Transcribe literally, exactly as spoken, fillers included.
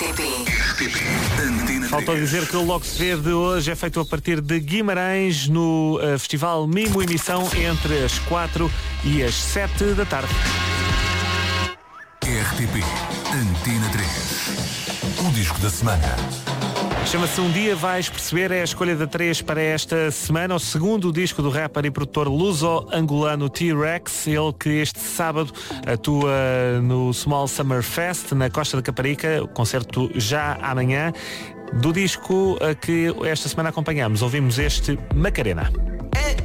T P. R T P. Antena Faltou três. dizer que o Logo Se Vê de hoje é feito a partir de Guimarães no uh, Festival Mimo Emissão entre as quatro e as sete da tarde. R T P. Antena três. O disco da semana. Chama-se Um Dia Vais Perceber, é a escolha da três para esta semana, o segundo disco do rapper e produtor luso-angolano T-Rex, ele que este sábado atua no Small Summer Fest na Costa da Caparica, o concerto já amanhã. Do disco a que esta semana acompanhamos, ouvimos este Macarena.